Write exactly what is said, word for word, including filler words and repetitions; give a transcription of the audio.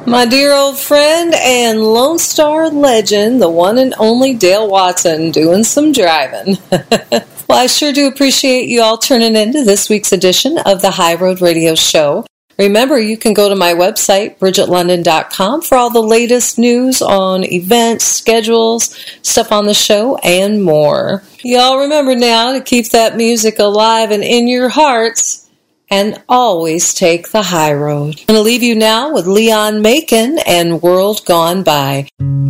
My dear old friend and Lone Star legend, the one and only Dale Watson, doing some driving. Well, I sure do appreciate you all tuning into this week's edition of the High Road Radio Show. Remember, you can go to my website, bridget london dot com, for all the latest news on events, schedules, stuff on the show, and more. Y'all remember now to keep that music alive and in your hearts, and always take the high road. I'm going to leave you now with Leon Macon and World Gone By.